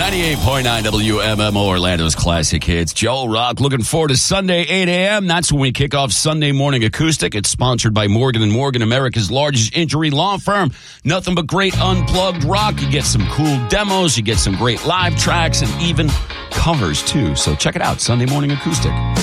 98.9 WMMO, Orlando's classic hits. Joe Rock looking forward to Sunday, 8 a.m. That's when we kick off Sunday Morning Acoustic. It's sponsored by Morgan & Morgan, America's largest injury law firm. Nothing but great unplugged rock. You get some cool demos. You get some great live tracks and even covers, too. So check it out, Sunday Morning Acoustic.